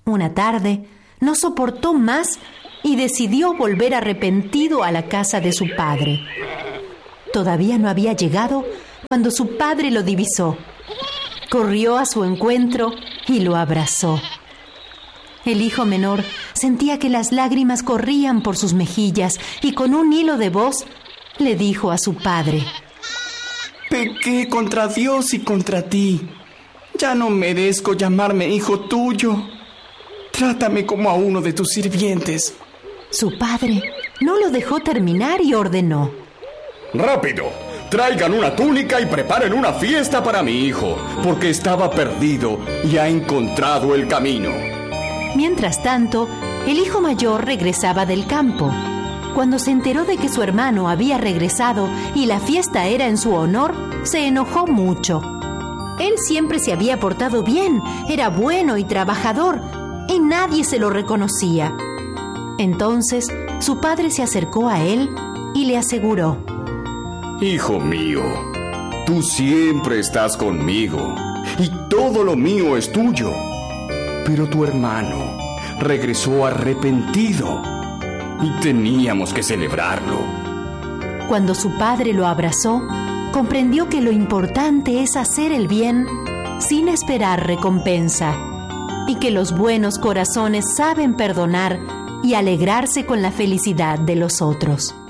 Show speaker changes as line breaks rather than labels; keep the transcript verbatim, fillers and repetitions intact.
Una tarde, no soportó más y decidió volver arrepentido a la casa de su padre. Todavía no había llegado cuando su padre lo divisó. Corrió a su encuentro y lo abrazó. El hijo menor sentía que las lágrimas corrían por sus mejillas y con un hilo de voz le dijo a su padre:
Pequé contra Dios y contra ti. Ya no merezco llamarme hijo tuyo. Trátame como a uno de tus sirvientes.
Su padre no lo dejó terminar y ordenó:
¡Rápido! Traigan una túnica y preparen una fiesta para mi hijo, porque estaba perdido y ha encontrado el camino.
Mientras tanto, el hijo mayor regresaba del campo. Cuando se enteró de que su hermano había regresado y la fiesta era en su honor, se enojó mucho. Él siempre se había portado bien, era bueno y trabajador, y nadie se lo reconocía. Entonces, su padre se acercó a él y le aseguró:
Hijo mío, tú siempre estás conmigo y todo lo mío es tuyo. Pero tu hermano regresó arrepentido y teníamos que celebrarlo.
Cuando su padre lo abrazó, comprendió que lo importante es hacer el bien sin esperar recompensa y que los buenos corazones saben perdonar y alegrarse con la felicidad de los otros.